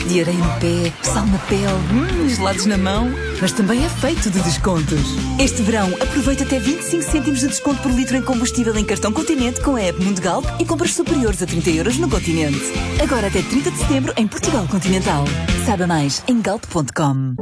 de areia no pé, sal na pele, gelados na mão. Mas também é feito de descontos. Este verão, aproveita até 25 cêntimos de desconto por litro em combustível em cartão Continente com a app Mundo Galp e compras superiores a 30 euros no Continente. Agora até 30 de setembro em Portugal Continental. Saiba mais em galp.com.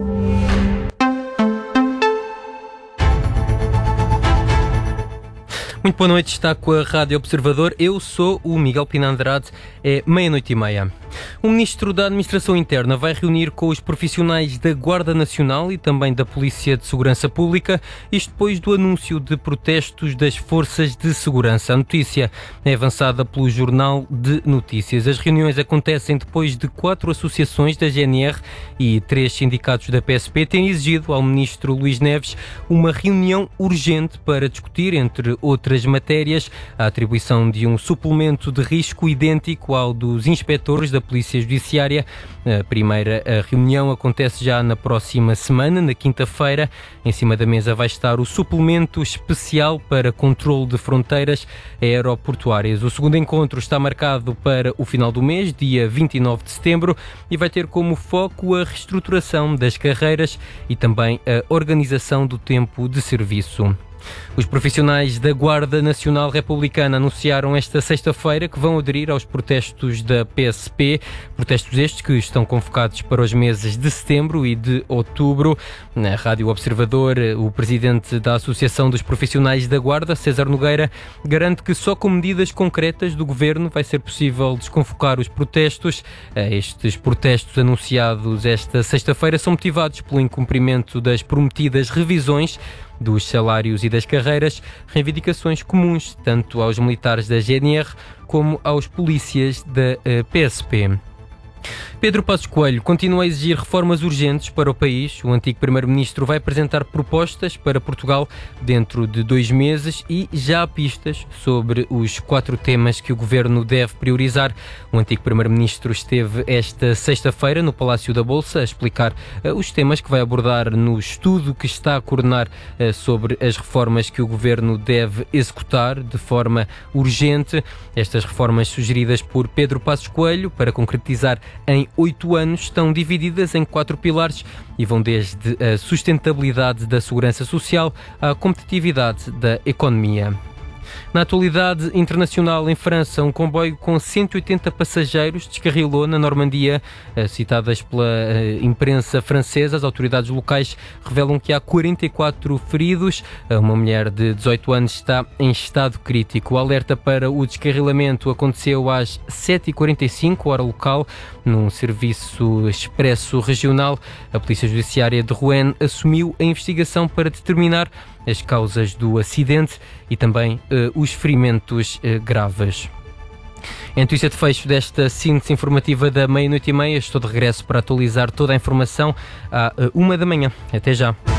Muito boa noite, está com a Rádio Observador. Eu sou o Miguel Pina Andrade, é 00:30. O Ministro da Administração Interna vai reunir com os profissionais da Guarda Nacional e também da Polícia de Segurança Pública, isto depois do anúncio de protestos das forças de segurança. A notícia é avançada pelo Jornal de Notícias. As reuniões acontecem depois de 4 associações da GNR e 3 sindicatos da PSP terem exigido ao Ministro Luís Neves uma reunião urgente para discutir, entre outras matérias, a atribuição de um suplemento de risco idêntico ao dos inspectores da Polícia Judiciária. A primeira reunião acontece já na próxima semana, na quinta-feira. Em cima da mesa vai estar o suplemento especial para controle de fronteiras aeroportuárias. O segundo encontro está marcado para o final do mês, dia 29 de setembro, e vai ter como foco a reestruturação das carreiras e também a organização do tempo de serviço. Os profissionais da Guarda Nacional Republicana anunciaram esta sexta-feira que vão aderir aos protestos da PSP, protestos estes que estão convocados para os meses de setembro e de outubro. Na Rádio Observador, o presidente da Associação dos Profissionais da Guarda, César Nogueira, garante que só com medidas concretas do governo vai ser possível desconvocar os protestos. Estes protestos anunciados esta sexta-feira são motivados pelo incumprimento das prometidas revisões dos salários e das carreiras, reivindicações comuns tanto aos militares da GNR como aos polícias da PSP. Pedro Passos Coelho continua a exigir reformas urgentes para o país. O antigo primeiro-ministro vai apresentar propostas para Portugal dentro de 2 meses e já há pistas sobre os 4 temas que o governo deve priorizar. O antigo primeiro-ministro esteve esta sexta-feira no Palácio da Bolsa a explicar os temas que vai abordar no estudo que está a coordenar sobre as reformas que o governo deve executar de forma urgente. Estas reformas sugeridas por Pedro Passos Coelho para concretizar em 8 anos estão divididas em 4 pilares e vão desde a sustentabilidade da segurança social à competitividade da economia. Na atualidade internacional, em França, um comboio com 180 passageiros descarrilou na Normandia. Citadas pela imprensa francesa, as autoridades locais revelam que há 44 feridos. Uma mulher de 18 anos está em estado crítico. O alerta para o descarrilamento aconteceu às 7h45, hora local, num serviço expresso regional. A Polícia Judiciária de Rouen assumiu a investigação para determinar as causas do acidente e também os ferimentos graves. Em notícia de fecho desta síntese informativa da 00:30, estou de regresso para atualizar toda a informação à 1h. Até já.